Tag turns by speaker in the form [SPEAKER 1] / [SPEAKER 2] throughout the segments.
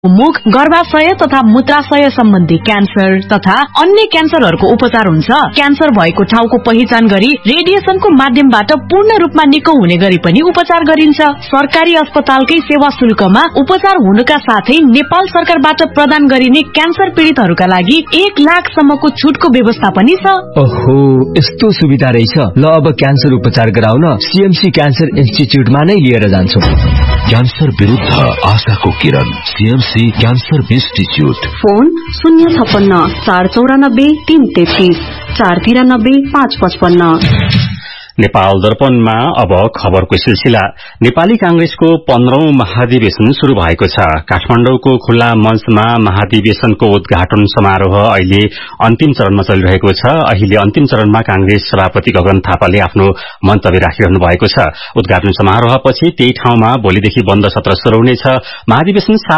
[SPEAKER 1] मुख गर्भाशय तथा मूत्राशय सम्बन्धी क्यान्सर तथा अन्य क्यान्सरहरूको उपचार हुन्छ। क्यान्सर भएको ठाउँको पहिचान गरी रेडिएसनको माध्यमबाट पूर्ण रूपमा निको हुने गरी पनि उपचार गरिन्छ। सरकारी अस्पतालकै सेवा शुल्कमा उपचार हुनुका साथै नेपाल सरकारबाट प्रदान गरिने क्यान्सर पीड़ितहरूका लागि 1 लाख सम्मको छुटको व्यवस्था पनि छ।
[SPEAKER 2] ओहो, यस्तो सुविधा रहेछ। ल अब क्यान्सर उपचार गराउन सीएमसी क्यान्सर इन्स्टिच्युटमा नै लिएर जान्छु।
[SPEAKER 3] क्यान्सर विरुद्ध आशाको किरण, CMC cancer institute.
[SPEAKER 4] Phone 056 494 333 493 555।
[SPEAKER 5] Nepal दर्पणमा अब खबरको सिलसिला। नेपाली कांग्रेसको 15औं महाधिवेशन शुरू भएको छ। काठमाडौँको खुल्ला मञ्चमा महाधिवेशनको उद्घाटन समारोह अहिले अन्तिम चरणमा चलिरहेको छ। अहिले अन्तिम चरणमा कांग्रेस सभापति गगन थापाले आफ्नो मन्तव्य राखिरहनु भएको छ। उद्घाटन समारोहपछि त्यही ठाउँमा भोलिदेखि बन्द सत्र शुरू हुनेछ। महाधिवेशनमा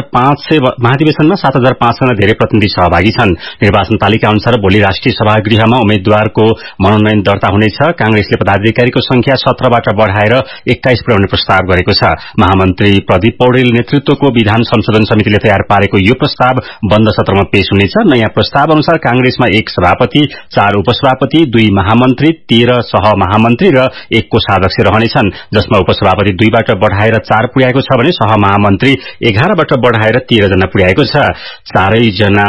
[SPEAKER 5] 7,500 जना धेरै प्रतिनिधि सहभागी छन्। निर्वाचन तालिका अनुसार भोलि राष्ट्रिय सभागृहमा उम्मेद्वारको मनोनयन दर्ता हुनेछ। कांग्रेसले पदाधिकारीको संख्या 17बाट बढ़ाएर 21 पुर्याउने प्रस्ताव गरेको छ। महामन्त्री प्रदीप पौडेल नेतृत्वको विधान संशोधन समितिले तयार पारेको यो प्रस्ताव बन्द सत्रमा पेश हुनेछ। नयाँ प्रस्ताव अनुसार कांग्रेसमा 1 सभापति, 4 उपसभापति, 2 महामन्त्री, 13 सहमहामन्त्री र 1 कोषाध्यक्ष रहनेछन्, जसमा उपसभापति 2बाट बढ़ाएर 4 पुर्याएको छ भने सहमहामन्त्री 11बाट बढ़ाएर 13 जना पुर्याएको छ। 4 जना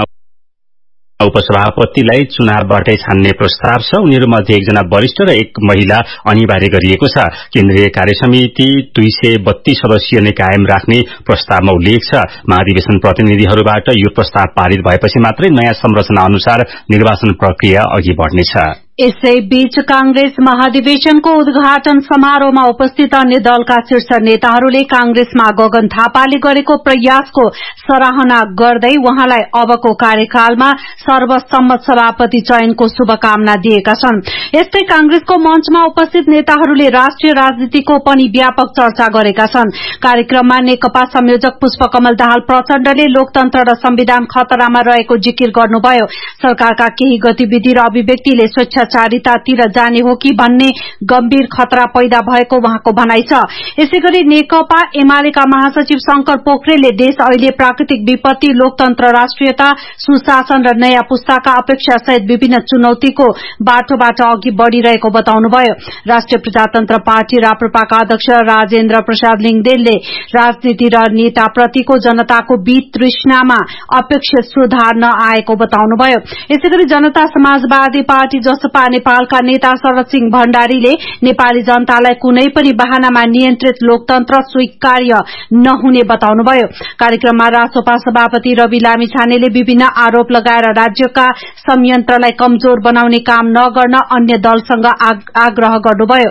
[SPEAKER 5] उपसभापतिलाई चुनावबाटै छान्ने प्रस्ताव छ। उनीहरूमध्ये 1 जना वरिष्ठ र 1 महिला अनिवार्य गरिएको छ। केन्द्रीय कार्यसमिति 232 सदस्यीय नै कायम राख्ने प्रस्तावमा उल्लेख छ। महाधिवेशन प्रतिनिधिहरूबाट यो प्रस्ताव पारित भएपछि मात्रै नयाँ संरचना अनुसार निर्वाचन प्रक्रिया अघि बढ्नेछ।
[SPEAKER 4] यसैबीच कांग्रेस महाधिवेशनको उद्घाटन समारोहमा उपस्थित अन्य दलका शीर्ष नेताहरूले कांग्रेसमा गगन थापाले गरेको प्रयासको सराहना गर्दै उहाँलाई अबको कार्यकालमा सर्वसम्मत सभापति चयनको शुभकामना दिएका छन्। यस्तै कांग्रेसको मञ्चमा उपस्थित नेताहरूले राष्ट्रिय राजनीतिको पनि व्यापक चर्चा गरेका छन्। कार्यक्रममा नेकपा संयोजक पुष्पकमल दाहाल प्रचण्डले लोकतन्त्र र संविधान खतरामा रहेको जिकिर गर्नुभयो। सरकारका केही गतिविधि र अभिव्यक्तिले स्वेच्छाचारितातिर जाने हो कि भन्ने गम्भीर खतरा पैदा भएको उहाँको भनाइ छ। यसैगरी नेकपा एमालेका महासचिव शंकर पोखरेलले देश अहिले प्राकृतिक विपत्ति, लोकतन्त्र, राष्ट्रियता, सुशासन र नयाँ पुस्ताका अपेक्षा सहित विभिन्न चुनौतीको बाटोबाट अघि बढ़िरहेको बताउनुभयो। राष्ट्रिय प्रजातन्त्र पार्टी राप्रपाका अध्यक्ष राजेन्द्र प्रसाद लिङदेनले राजनीति र नेताप्रतिको जनताको वितृष्णामा अपेक्षित सुधार नआएको बताउनुभयो। यसैगरी जनता समाजवादी पार्टी जसपा नेपालका नेता शरद सिंह भण्डारीले नेपाली जनतालाई कुनै पनि बहानामा नियन्त्रित लोकतन्त्र स्वीकार्य नहुने बताउनुभयो। कार्यक्रममा रासोपा सभापति रवि लामिछानेले विभिन्न आरोप लगाएर राज्यका संयन्त्रलाई कमजोर बनाउने काम नगर्न अन्य दलसँग आग्रह गर्नुभयो।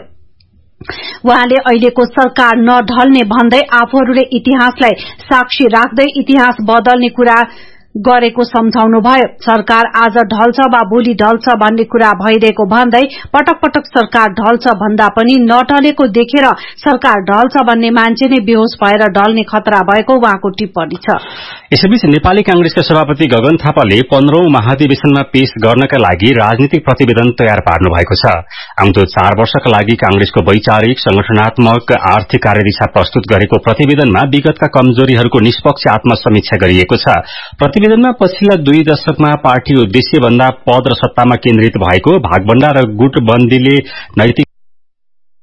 [SPEAKER 4] उहाँले अहिलेको सरकार नढल्ने भन्दै आफूहरूले इतिहासलाई साक्षी राख्दै इतिहास बदल्ने कुरा गरेको सम्झाउनुभयो। सरकार आज ढल्छ वा भोलि ढल्छ भन्ने कुरा भइरहेको भन्दै पटक पटक सरकार ढल्छ भन्दा पनि नढलेको देखेर सरकार ढल्छ भन्ने मान्छे नै बेहोस भएर ढल्ने खतरा भएको उहाँको टिप्पणी छ।
[SPEAKER 5] यसैबीच नेपाली कांग्रेसका सभापति गगन थापाले 15औं महाधिवेशनमा पेश गर्नका लागि राजनीतिक प्रतिवेदन तयार पार्नु भएको छ। आउँदो 4 वर्षका लागि कांग्रेसको वैचारिक, संगठनात्मक, आर्थिक कार्यदिशा प्रस्तुत गरेको प्रतिवेदनमा विगतका कमजोरीहरूको निष्पक्ष आत्मसमीक्षा गरिएको छ। प्रतिवेदनमा पछिल्ला 2 दशकमा पार्टी उद्देश्य भन्दा पद र सत्तामा केन्द्रित भएको, भागभण्डा र गुटबन्दीले नैतिक